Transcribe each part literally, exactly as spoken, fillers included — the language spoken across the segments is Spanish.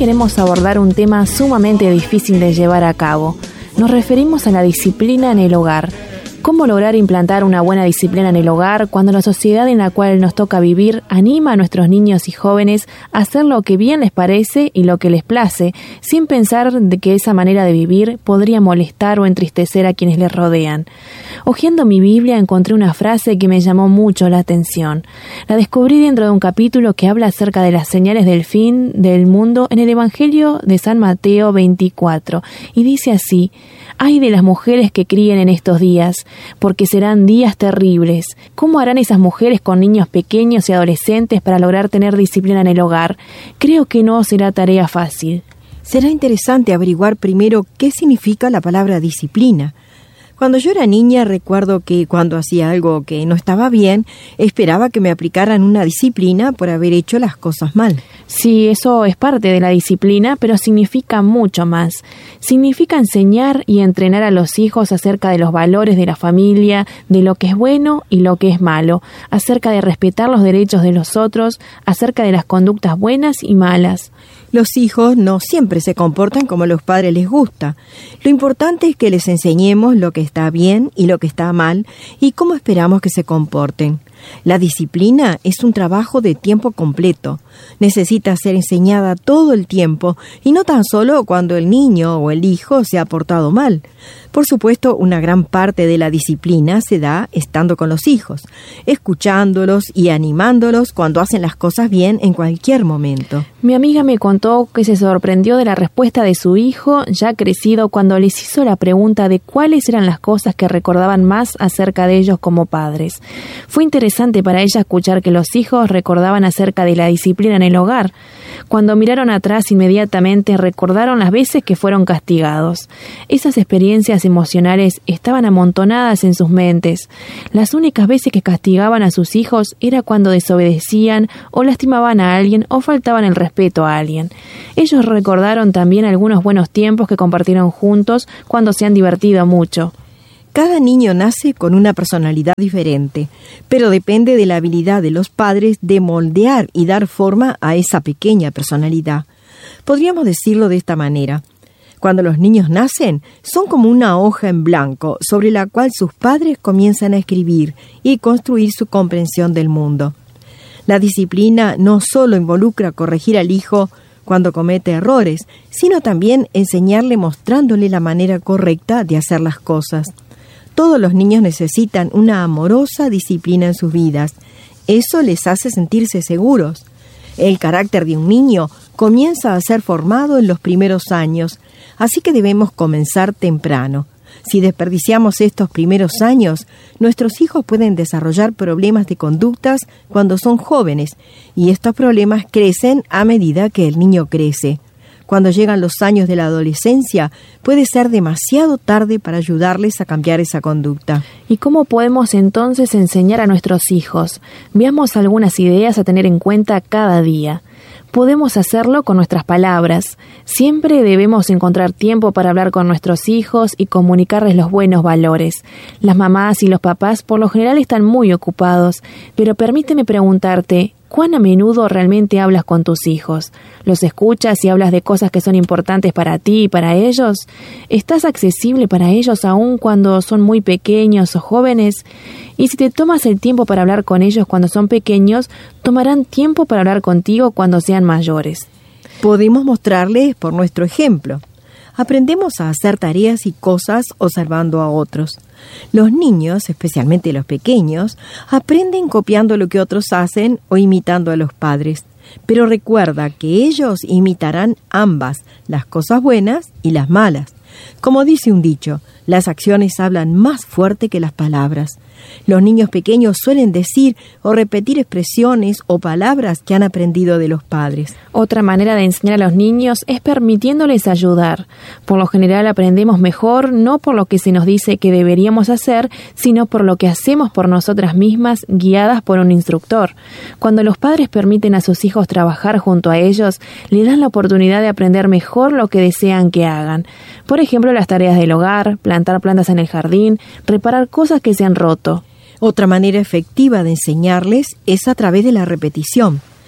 queremos abordar un tema sumamente difícil de llevar a cabo. Nos referimos a la disciplina en el hogar. ¿Cómo lograr implantar una buena disciplina en el hogar cuando la sociedad en la cual nos toca vivir anima a nuestros niños y jóvenes a hacer lo que bien les parece y lo que les place, sin pensar de que esa manera de vivir podría molestar o entristecer a quienes les rodean? Hojeando mi Biblia encontré una frase que me llamó mucho la atención. La descubrí dentro de un capítulo que habla acerca de las señales del fin del mundo en el Evangelio de San Mateo veinticuatro, y dice así: «Ay de las mujeres que críen en estos días, porque serán días terribles. ¿Cómo harán esas mujeres con niños pequeños y adolescentes para lograr tener disciplina en el hogar? Creo que no será tarea fácil». Será interesante averiguar primero qué significa la palabra disciplina. Cuando yo era niña, recuerdo que cuando hacía algo que no estaba bien, esperaba que me aplicaran una disciplina por haber hecho las cosas mal. Sí, eso es parte de la disciplina, pero significa mucho más. Significa enseñar y entrenar a los hijos acerca de los valores de la familia, de lo que es bueno y lo que es malo, acerca de respetar los derechos de los otros, acerca de las conductas buenas y malas. Los hijos no siempre se comportan como a los padres les gusta. Lo importante es que les enseñemos lo que está bien y lo que está mal y cómo esperamos que se comporten. La disciplina es un trabajo de tiempo completo. Necesita ser enseñada todo el tiempo y no tan solo cuando el niño o el hijo se ha portado mal. Por supuesto, una gran parte de la disciplina se da estando con los hijos, escuchándolos y animándolos cuando hacen las cosas bien en cualquier momento. Mi amiga me contó que se sorprendió de la respuesta de su hijo, ya crecido, cuando les hizo la pregunta de cuáles eran las cosas que recordaban más acerca de ellos como padres. Fue interesante para ella escuchar que los hijos recordaban acerca de la disciplina en el hogar. Cuando miraron atrás, inmediatamente recordaron las veces que fueron castigados. Esas experiencias emocionales estaban amontonadas en sus mentes. Las únicas veces que castigaban a sus hijos era cuando desobedecían o lastimaban a alguien o faltaban el respeto a alguien. Ellos recordaron también algunos buenos tiempos que compartieron juntos cuando se han divertido mucho. Cada niño nace con una personalidad diferente, pero depende de la habilidad de los padres de moldear y dar forma a esa pequeña personalidad. Podríamos decirlo de esta manera: cuando los niños nacen, son como una hoja en blanco sobre la cual sus padres comienzan a escribir y construir su comprensión del mundo. La disciplina no solo involucra corregir al hijo cuando comete errores, sino también enseñarle mostrándole la manera correcta de hacer las cosas. Todos los niños necesitan una amorosa disciplina en sus vidas. Eso les hace sentirse seguros. El carácter de un niño comienza a ser formado en los primeros años, así que debemos comenzar temprano. Si desperdiciamos estos primeros años, nuestros hijos pueden desarrollar problemas de conductas cuando son jóvenes, y estos problemas crecen a medida que el niño crece. Cuando llegan los años de la adolescencia, puede ser demasiado tarde para ayudarles a cambiar esa conducta. ¿Y cómo podemos entonces enseñar a nuestros hijos? Veamos algunas ideas a tener en cuenta cada día. Podemos hacerlo con nuestras palabras. Siempre debemos encontrar tiempo para hablar con nuestros hijos y comunicarles los buenos valores. Las mamás y los papás por lo general están muy ocupados, pero permíteme preguntarte, ¿cuán a menudo realmente hablas con tus hijos? ¿Los escuchas y hablas de cosas que son importantes para ti y para ellos? ¿Estás accesible para ellos aún cuando son muy pequeños o jóvenes? Y si te tomas el tiempo para hablar con ellos cuando son pequeños, tomarán tiempo para hablar contigo cuando sean mayores. Podemos mostrarles por nuestro ejemplo. Aprendemos a hacer tareas y cosas observando a otros. Los niños, especialmente los pequeños, aprenden copiando lo que otros hacen o imitando a los padres. Pero recuerda que ellos imitarán ambas, las cosas buenas y las malas. Como dice un dicho, las acciones hablan más fuerte que las palabras. Los niños pequeños suelen decir o repetir expresiones o palabras que han aprendido de los padres. Otra manera de enseñar a los niños es permitiéndoles ayudar. Por lo general aprendemos mejor no por lo que se nos dice que deberíamos hacer, sino por lo que hacemos por nosotras mismas, guiadas por un instructor. Cuando los padres permiten a sus hijos trabajar junto a ellos, le dan la oportunidad de aprender mejor lo que desean que hagan. Por ejemplo, las tareas del hogar, plantar plantas en el jardín, reparar cosas que se han roto. Otra manera efectiva de enseñarles es a través de la repetición.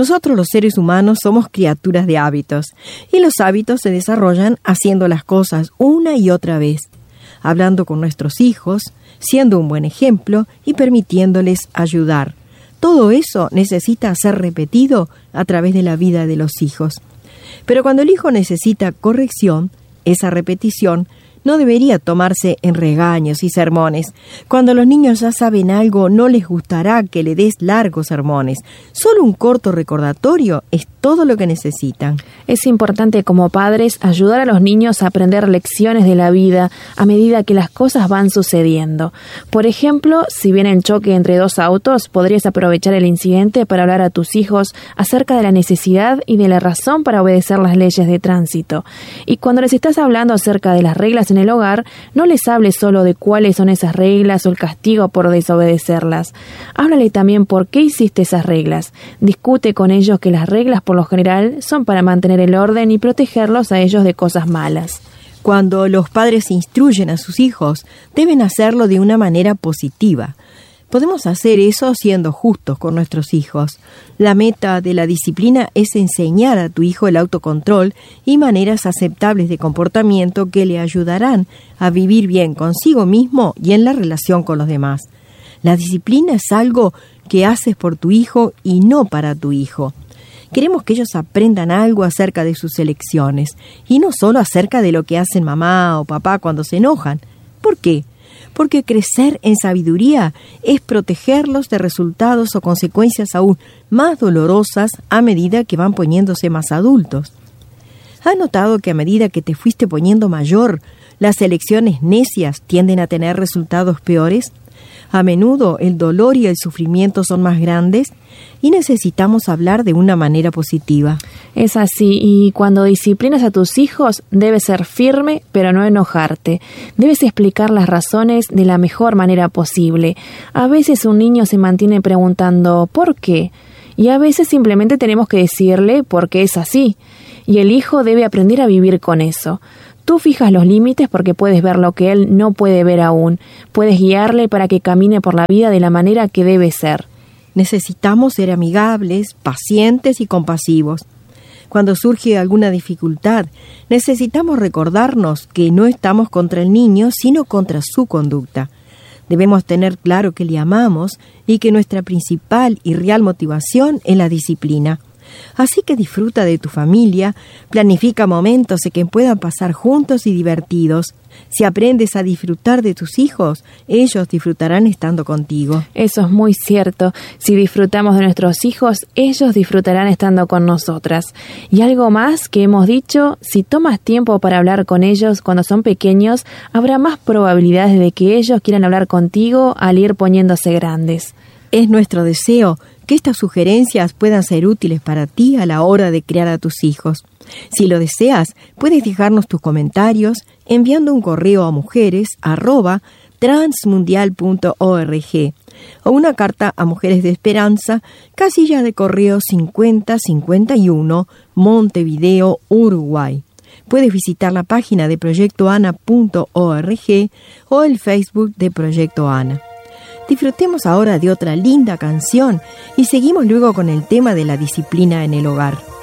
Nosotros los seres humanos somos criaturas de hábitos, y los hábitos se desarrollan haciendo las cosas una y otra vez, hablando con nuestros hijos, siendo un buen ejemplo y permitiéndoles ayudar. Todo eso necesita ser repetido a través de la vida de los hijos. Pero cuando el hijo necesita corrección, esa repetición no debería tomarse en regaños y sermones. Cuando los niños ya saben algo, no les gustará que le des largos sermones. Solo un corto recordatorio es todo lo que necesitan. Es importante como padres ayudar a los niños a aprender lecciones de la vida a medida que las cosas van sucediendo. Por ejemplo, si viene el choque entre dos autos, podrías aprovechar el incidente para hablar a tus hijos acerca de la necesidad y de la razón para obedecer las leyes de tránsito. Y cuando les estás hablando acerca de las reglas en el hogar, no les hables solo de cuáles son esas reglas o el castigo por desobedecerlas. Háblale también por qué hiciste esas reglas. Discute con ellos que las reglas por lo general son para mantener el orden y protegerlos a ellos de cosas malas. Cuando los padres instruyen a sus hijos, deben hacerlo de una manera positiva. Podemos hacer eso siendo justos con nuestros hijos. La meta de la disciplina es enseñar a tu hijo el autocontrol y maneras aceptables de comportamiento que le ayudarán a vivir bien consigo mismo y en la relación con los demás. La disciplina es algo que haces por tu hijo y no para tu hijo. Queremos que ellos aprendan algo acerca de sus elecciones y no solo acerca de lo que hacen mamá o papá cuando se enojan. ¿Por qué? Porque crecer en sabiduría es protegerlos de resultados o consecuencias aún más dolorosas a medida que van poniéndose más adultos. ¿Has notado que a medida que te fuiste poniendo mayor, las elecciones necias tienden a tener resultados peores? A menudo el dolor y el sufrimiento son más grandes y necesitamos hablar de una manera positiva. Es así, y cuando disciplinas a tus hijos, debes ser firme, pero no enojarte. Debes explicar las razones de la mejor manera posible. A veces un niño se mantiene preguntando ¿por qué? Y a veces simplemente tenemos que decirle por qué es así. Y el hijo debe aprender a vivir con eso. Tú fijas los límites porque puedes ver lo que él no puede ver aún. Puedes guiarle para que camine por la vida de la manera que debe ser. Necesitamos ser amigables, pacientes y compasivos. Cuando surge alguna dificultad, necesitamos recordarnos que no estamos contra el niño, sino contra su conducta. Debemos tener claro que le amamos y que nuestra principal y real motivación es la disciplina. Así que disfruta de tu familia, planifica momentos en que puedan pasar juntos y divertidos. Si aprendes a disfrutar de tus hijos, ellos disfrutarán estando contigo. Eso es muy cierto. Si disfrutamos de nuestros hijos, ellos disfrutarán estando con nosotras. Y algo más que hemos dicho, si tomas tiempo para hablar con ellos cuando son pequeños, habrá más probabilidades de que ellos quieran hablar contigo al ir poniéndose grandes. Es nuestro deseo que estas sugerencias puedan ser útiles para ti a la hora de criar a tus hijos. Si lo deseas, puedes dejarnos tus comentarios enviando un correo a mujeres arroba transmundial punto org o una carta a Mujeres de Esperanza, casilla de correo cincuenta cincuenta y uno, Montevideo, Uruguay. Puedes visitar la página de proyecto ana punto org o el Facebook de Proyecto Ana. Disfrutemos ahora de otra linda canción y seguimos luego con el tema de la disciplina en el hogar.